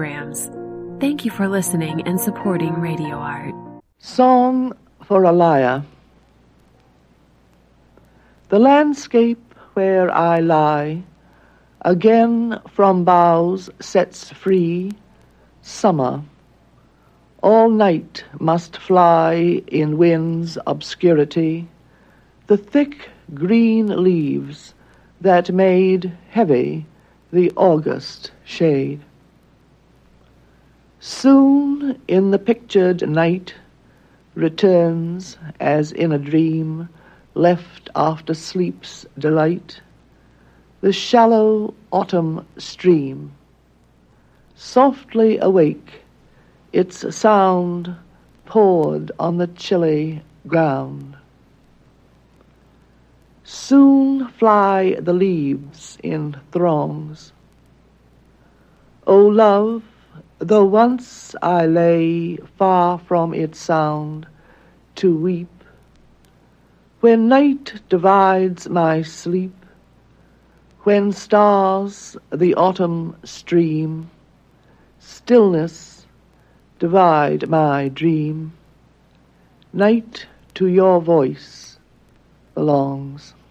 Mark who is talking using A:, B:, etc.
A: programs. Thank you for listening and supporting Radio Art.
B: Song for a Lyre. The landscape where I lie, again from boughs sets free, summer. All night must fly in wind's obscurity the thick green leaves that made heavy the August shade. Soon in the pictured night returns, as in a dream left after sleep's delight, the shallow autumn stream. Softly awake, its sound poured on the chilly ground. Soon fly the leaves in throngs. O love, though once I lay far from its sound to weep, when night divides my sleep, when stars the autumn stream, stillness divide my dream, night to your voice belongs.